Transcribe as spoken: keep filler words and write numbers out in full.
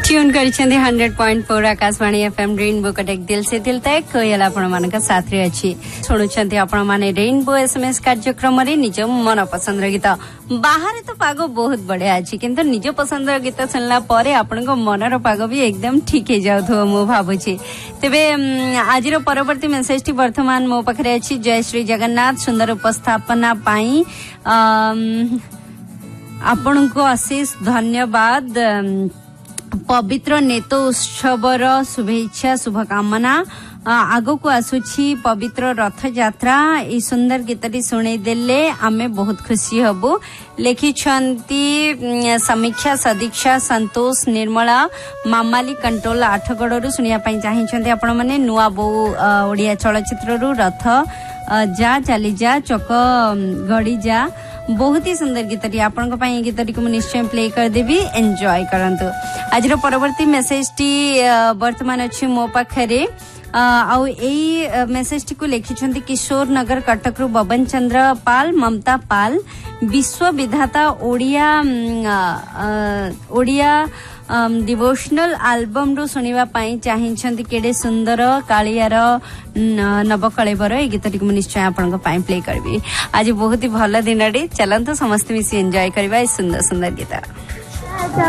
Tune करिसेंदे hundred point four Akashvani FM rainbow कटेक दिल से दिल तक कोयल आपण मानक साथ रे अछि सुनुछंती आपण माने रेनबो एसएमएस कार्यक्रम रे निज मन पसंद गीत बाहर तो पाग बहुत बढ़िया अछि किंतु निज पसंद गीत सुनला परे आपण को मनर पाग भी एकदम ठीक हे जाउथो मो भाबुछि तबे आज रो परवर्ती मेसेज टी वर्तमान मो पखरे अछि जय श्री जगन्नाथ सुंदर उपस्थापना पाई आपण को अशेष धन्यवाद पवित्र नेतो उत्सवर शुभेच्छा शुभकामना आगो को आसुछि पवित्र रथ यात्रा ई सुंदर गीतटी सुनै देले आमे बहुत खुशी हबो लेखि छंती समीक्षा सदीक्षा संतोष निर्मला मामाली कंट्रोल आठगड़रू सुनिया पई चाहि छंती आपण माने नुआ बो ओडिया चलचित्र रु रथ जा चली जा चक गड़ी जा बहुत ही सुंदर गीतटी आपण को पई गीतटी को निश्चय प्ले कर देबी एंजॉय करंतु आज रो परवर्ती मेसेज टी वर्तमान अछि मो पाखरे आउ एई मेसेज टी को लिखिछंती किशोर नगर कटक रु बबन चंद्र पाल ममता पाल विश्व विधाता ओडिया ओडिया डिवोशनल एल्बम रो सुनिवा पई चाहिछंती केडे सुंदर कालियार नवकलेबर ए गीतटी को निश्चय आपण को पई प्ले करबी आज बहुत ही भलो दिनडी चलंतु समस्त मिसी एंजॉय करबा ए सुंदर सुंदर गीत।